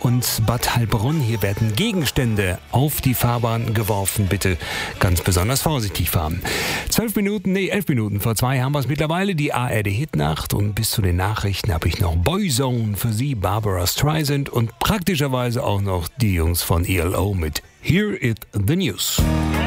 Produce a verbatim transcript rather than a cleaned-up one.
und Bad Heilbronn. Hier werden Gegenstände auf die Fahrbahn geworfen. Bitte ganz besonders vorsichtig fahren. Zwölf Minuten, nee, elf Minuten vor zwei haben wir es mittlerweile. Die A R D-Hitnacht. Und bis zu den Nachrichten habe ich noch Boyzone für Sie, Barbara Streisand und praktischerweise auch noch die Jungs von E L O mit Hear It The News.